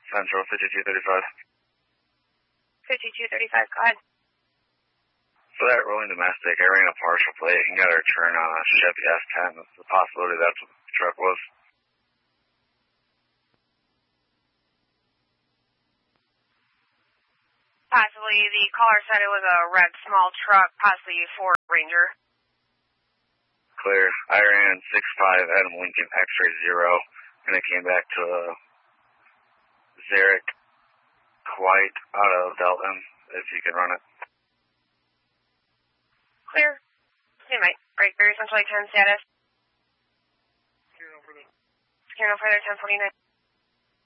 Central 5235. 5235, go ahead. For that rolling domestic, I ran a partial plate and got a return on a Chevy S10. That's the possibility that's what the truck was. Possibly the caller said it was a red small truck, possibly a Ford Ranger. Clear. I ran 6'5" Adam Lincoln X-ray 0, and it came back to a Zarek White out of Delton, if you can run it. Clear. You might break very essentially 10 status. Secure no further 1049.